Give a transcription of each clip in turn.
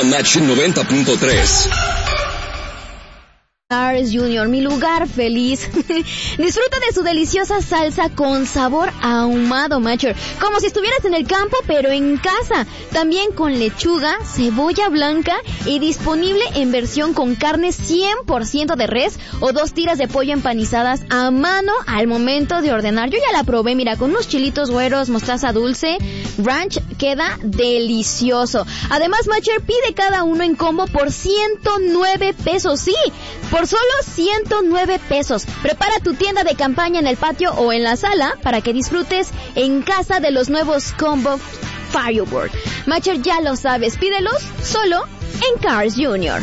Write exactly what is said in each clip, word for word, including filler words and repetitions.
Match noventa punto tres. Carl's junior, mi lugar feliz. Disfruta de su deliciosa salsa con sabor ahumado, Matcher, como si estuvieras en el campo, pero en casa. También con lechuga, cebolla blanca y disponible en versión con carne cien por ciento de res o dos tiras de pollo empanizadas a mano al momento de ordenar. Yo ya la probé, mira, con unos chilitos güeros, mostaza dulce, ranch, queda delicioso. Además, Matcher, pide cada uno en combo por ciento nueve pesos, sí, por solo ciento nueve pesos. Prepara tu tienda de campaña en el patio o en la sala para que disfrutes en casa de los nuevos Combo Firework. Matcher, ya lo sabes, pídelos solo en Carl's junior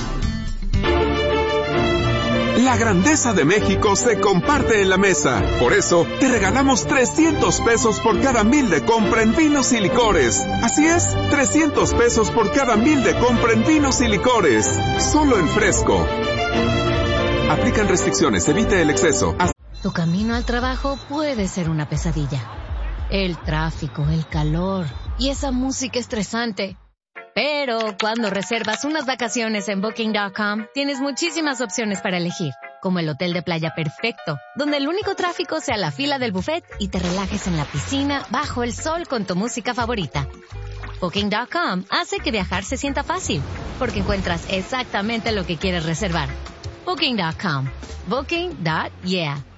La grandeza de México se comparte en la mesa. Por eso, te regalamos trescientos pesos por cada mil de compra en vinos y licores. Así es, trescientos pesos por cada mil de compra en vinos y licores. Solo en Fresco. Aplican restricciones, evite el exceso. Tu camino al trabajo puede ser una pesadilla. El tráfico, el calor y esa música estresante. Pero cuando reservas unas vacaciones en Booking punto com, tienes muchísimas opciones para elegir, como el hotel de playa perfecto, donde el único tráfico sea la fila del buffet y te relajes en la piscina bajo el sol con tu música favorita. Booking punto com hace que viajar se sienta fácil, porque encuentras exactamente lo que quieres reservar. Booking punto com. Booking. Yeah.